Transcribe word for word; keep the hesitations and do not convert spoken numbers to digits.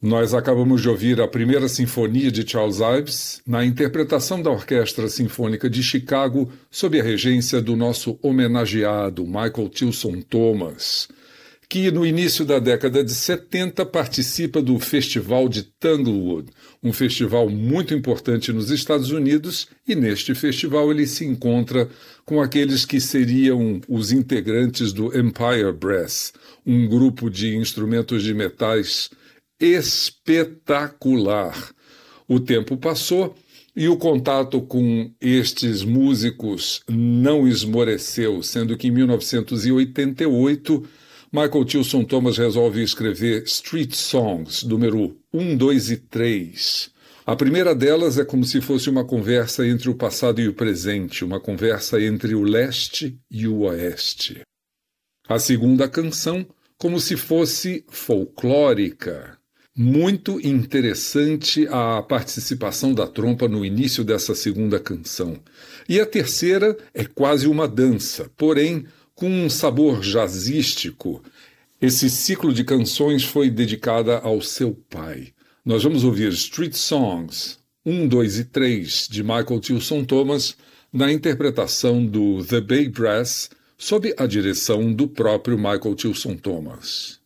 Nós acabamos de ouvir a primeira sinfonia de Charles Ives na interpretação da Orquestra Sinfônica de Chicago sob a regência do nosso homenageado Michael Tilson Thomas, que no início da década de setenta participa do Festival de Tanglewood, um festival muito importante nos Estados Unidos, e neste festival ele se encontra com aqueles que seriam os integrantes do Empire Brass, um grupo de instrumentos de metais espetacular. O tempo passou e o contato com estes músicos não esmoreceu, sendo que em mil novecentos e oitenta e oito Michael Tilson Thomas resolve escrever Street Songs, número um, dois e três. A primeira delas é como se fosse uma conversa entre o passado e o presente, uma conversa entre o leste e o oeste. A segunda canção, como se fosse folclórica. Muito interessante a participação da trompa no início dessa segunda canção. E a terceira é quase uma dança, porém com um sabor jazzístico. Esse ciclo de canções foi dedicada ao seu pai. Nós vamos ouvir Street Songs um, dois e três de Michael Tilson Thomas na interpretação do The Bay Brass sob a direção do próprio Michael Tilson Thomas.